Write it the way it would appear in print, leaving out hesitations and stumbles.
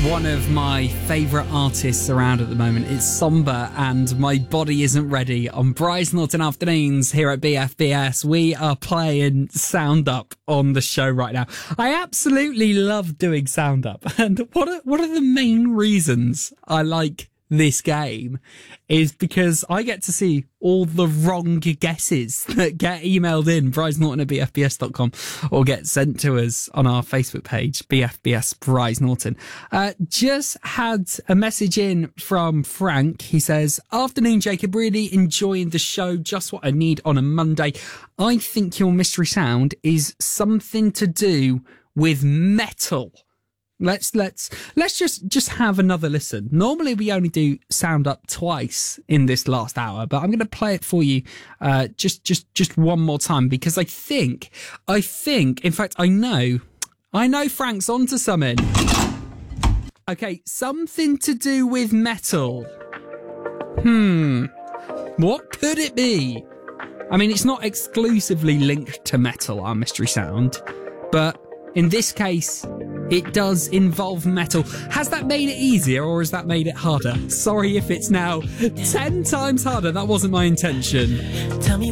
one of my favourite artists around at the moment. It's Somber and My Body Isn't Ready on Bryce Norton Afternoons here at BFBS. We are playing Sound Up on the show right now. I absolutely love doing Sound Up. And what are the main reasons I like this game is because I get to see all the wrong guesses that get emailed in, Bryce Norton at bfbs.com, or get sent to us on our Facebook page, BFBS Bryce Norton. Just had a message in from Frank. He says, "Afternoon, Jacob. Really enjoying the show. Just what I need on a Monday. I think your mystery sound is something to do with metal." Let's just have another listen. Normally we only do Sound Up twice in this last hour, but I'm going to play it for you just one more time because I think, in fact, I know Frank's onto something. Okay, something to do with metal. What could it be? I mean, it's not exclusively linked to metal, our mystery sound, but in this case, it does involve metal. Has that made it easier or has that made it harder? Sorry if it's now 10 times harder. That wasn't my intention. Tell me